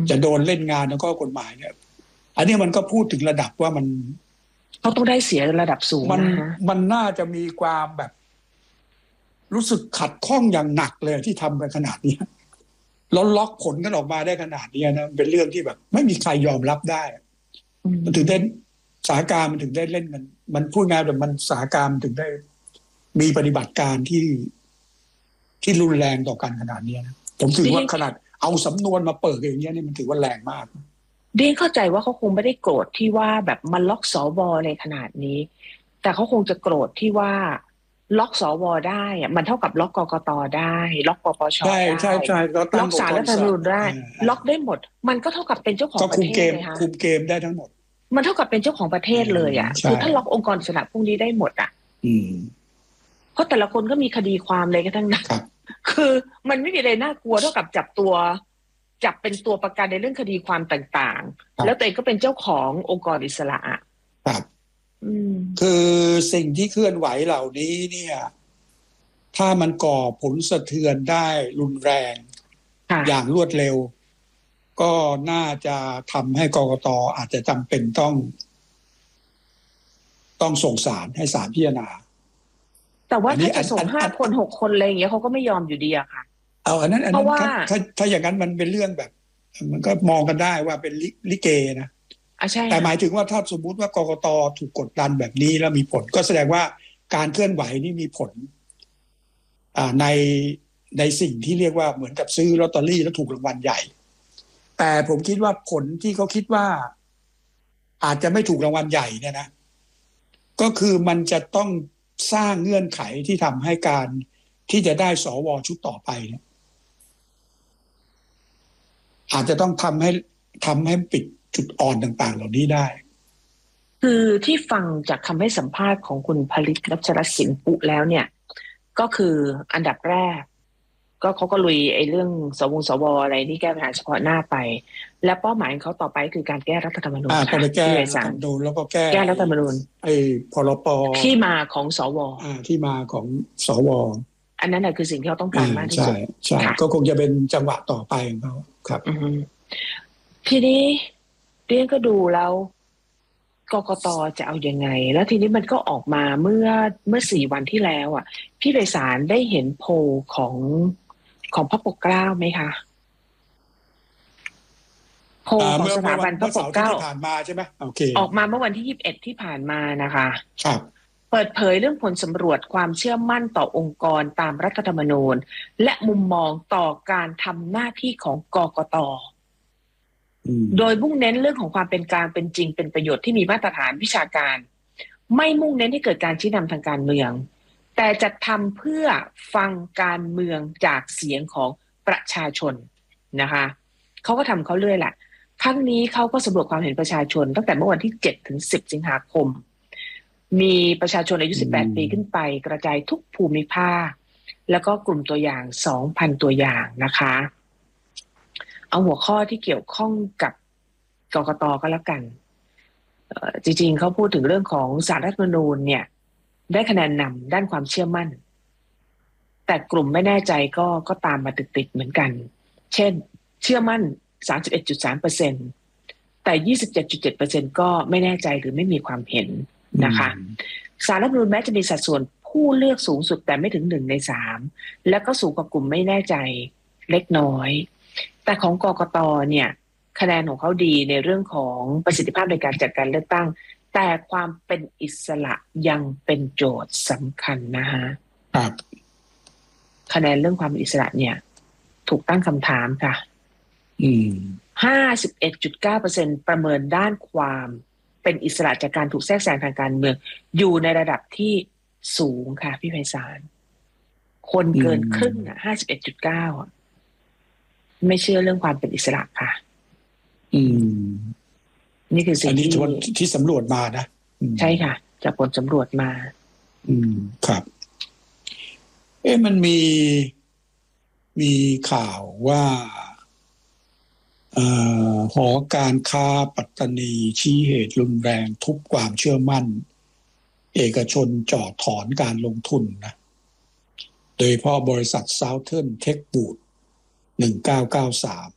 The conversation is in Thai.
จะโดนเล่นงานแล้วก็กฎหมายเนี่ยอันนี้มันก็พูดถึงระดับว่ามันเขาต้องได้เสียระดับสูงนะฮะมันน่าจะมีความแบบรู้สึกขัดข้องอย่างหนักเลยที่ทำกันขนาดนี้แล้วล็อกผลกันออกมาได้ขนาดนี้นะเป็นเรื่องที่แบบไม่มีใครยอมรับได้มันถึงได้สถานการณ์มันถึงได้เล่นกันมันพูดง่ายแต่มันสถานการณ์มันถึงได้มีปฏิบัติการที่รุนแรงต่อกันขนาดนี้นะผมถือว่าขนาดเอาสำนวนมาเปิดอย่างเงี้ยนี่มันถือว่าแรงมากเดียนเข้าใจว่าเขาคงไม่ได้โกรธที่ว่าแบบมันล็อกสวในขนาดนี้แต่เขาคงจะโกรธที่ว่าล็อกสวได้อะมันเท่ากับล็อกกกตได้ล็อกปปชได้ใช่ล็อกศาลรัฐธรรมนูญได้ล็อกได้หมดมันก็เท่ากับเป็นเจ้าของประเทศเลยค่ะคุมเกมได้ทั้งหมดมันเท่ากับเป็นเจ้าของประเทศเลยอ่ะคือถ้าล็อกองค์กรอิสระพวกนี้ได้หมดอ่ะเพราะแต่ละคนก็มีคดีความเลยกันทั้งนั้นคือมันไม่มีอะไรน่ากลัวเท่ากับจับเป็นตัวประกันในเรื่องคดีความต่างๆแล้วตัวเองก็เป็นเจ้าขององค์กรอิสระครับคือสิ่งที่เคลื่อนไหวเหล่านี้เนี่ยถ้ามันก่อผลสะเทือนได้รุนแรงอย่างรวดเร็วก็น่าจะทำให้กกต.อาจจะจำเป็นต้องส่งศาลให้ศาลพิจารณาแต่ว่าถ้าจะส่ง5 คน6 คนอะไรอย่างเงี้ยเขาก็ไม่ยอมอยู่ดีอะค่ะอันนั้นถ้าอย่างนั้นมันเป็นเรื่องแบบมันก็มองกันได้ว่าเป็นลิเกนะแต่หมายถึงว่าถ้าสมมุติว่ากกต.ถูกกดดันแบบนี้แล้วมีผลก็แสดงว่าการเคลื่อนไหวนี่มีผลในสิ่งที่เรียกว่าเหมือนกับซื้อลอตเตอรี่แล้วถูกรางวัลใหญ่แต่ผมคิดว่าผลที่เขาคิดว่าอาจจะไม่ถูกรางวัลใหญ่เนี่ยนะก็คือมันจะต้องสร้างเงื่อนไขที่ทำให้การที่จะได้สวชุดต่อไปเนี่ยอาจจะต้องทำให้ปิดจุดอ่อนต่างๆเหล่านี้ได้คือที่ฟังจากคำให้สัมภาษณ์ของคุณผลิตรัชรศิลปุแล้วเนี่ยก็คืออันดับแรกก็เขาก็ลุยไอ้เรื่องสวอะไรที่แก้ปัญหาเฉพาะหน้าไปและเป้าหมายของเขาต่อไปคือการแก้รัฐธรรมนูญพอไปแก้รัฐธรรมนูญแล้วก็แก้รัฐธรรมนูญไอ้พรป. ที่มาของสวที่มาของสวอันนั้นแหละคือสิ่งที่เขาต้องการมากที่สุดใช่ก็คงจะเป็นจังหวะต่อไปของเขาครับทีนี้เรียนก็ดูแล้วกกต.จะเอายังไงแล้วทีนี้มันก็ออกมาเมื่อ4 วันที่แล้วอ่ะพี่ไพศาลได้เห็นโพลของพระปกเกล้าไหมคะโพลของสถาบันพระปกเกล้าที่ผ่านมาใช่ไหมโอเคออกมาเมื่อวันที่21ที่ผ่านมานะคะครับเปิดเผยเรื่องผลสำรวจความเชื่อมั่นต่อองค์กรตามรัฐธรรมนูญและมุมมองต่อการทำหน้าที่ของกกต.โดยมุ่งเน้นเรื่องของความเป็นกลางเป็นจริงเป็นประโยชน์ที่มีมาตรฐานวิชาการไม่มุ่งเน้นให้เกิดการชี้นำทางการเมืองแต่จะทำเพื่อฟังการเมืองจากเสียงของประชาชนนะคะเขาก็ทำเขาเรื่อยแหละครั้งนี้เขาก็สำรวจความเห็นประชาชนตั้งแต่เมื่อวันที่7 ถึง 10 สิงหาคมมีประชาชนอายุ18 ปีขึ้นไปกระจายทุกภูมิภาคแล้วก็กลุ่มตัวอย่าง 2,000 ตัวอย่างนะคะเอาหัวข้อที่เกี่ยวข้องกับกกต.ก็แล้วกันจริงๆเขาพูดถึงเรื่องของศาลรัฐธรรมนูญเนี่ยได้คะแนนนำด้านความเชื่อมั่นแต่กลุ่มไม่แน่ใจก็ตามมาติดๆเหมือนกันเช่นเชื่อมั่น 31.3% แต่ 27.7% ก็ไม่แน่ใจหรือไม่มีความเห็นนะคะศาลรัฐธรรมนูญแม้จะมีสัดส่วนผู้เลือกสูงสุดแต่ไม่ถึง1 ใน 3แล้วก็สูงกว่ากลุ่มไม่แน่ใจเล็กน้อยแต่ของกกต.เนี่ยคะแนนของเขาดีในเรื่องของประสิทธิภาพในการจัดการเลือกตั้งแต่ความเป็นอิสระยังเป็นโจทย์สำคัญนะฮะคะแนนเรื่องความเป็นอิสระเนี่ยถูกตั้งคำถามค่ะ51.9% ประเมินด้านความเป็นอิสระจากการถูกแทรกแซงทางการเมืองอยู่ในระดับที่สูงค่ะพี่ไพศาลคนเกินครึ่ง51.9ไม่เชื่อเรื่องความเป็นอิสระค่ะนี่คือสิ่งที่สำรวจมานะใช่ค่ะจากผลสำรวจมาครับมันมีข่าวว่าหอการค้าปัตตานีชี้เหตุรุนแรงทุบความเชื่อมั่นเอกชนจ่อถอนการลงทุนนะโดยเฉพาะบริษัท Southern Tech Boot 1993